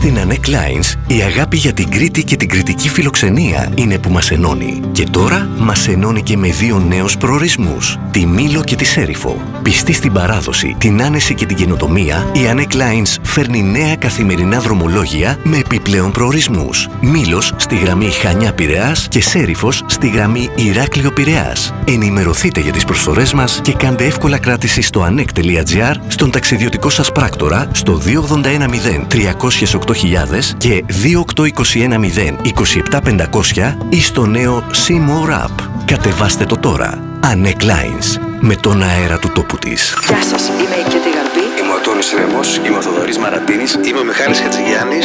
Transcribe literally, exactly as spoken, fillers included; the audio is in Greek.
Στην Anek Lines, η αγάπη για την Κρήτη και την κρητική φιλοξενία είναι που μας ενώνει. Και τώρα μας ενώνει και με δύο νέους προορισμούς, τη Μήλο και τη Σέριφο. Πιστή στην παράδοση, την άνεση και την καινοτομία, η Anek Lines φέρνει νέα καθημερινά δρομολόγια με επιπλέον προορισμούς. Μήλος στη γραμμή Χανιά-Πειραιάς και Σέριφος στη γραμμή Ηράκλειο-Πειραιάς. Ενημερωθείτε για τις προσφορές μας και κάντε εύκολα κράτηση στο anek τελεία gr, στον ταξιδιωτικό σας πράκτορα, στο δύο ογδόντα ένα μηδέν τριακόσια οκτώ χιλιάδες και δύο οκτώ είκοσι ένα μηδέν είκοσι επτά πεντακόσια ή στο νέο See More App. Κατεβάστε το τώρα. Anek Lines. Με τον αέρα του τόπου της. Γεια σας, είμαι η Κέτη Γαρμπή. Είμαι ο Τόνης Ρέμος, είμαι ο Θοδωρής Μαρατίνης, είμαι ο Μιχάλης Χατζηγιάννης.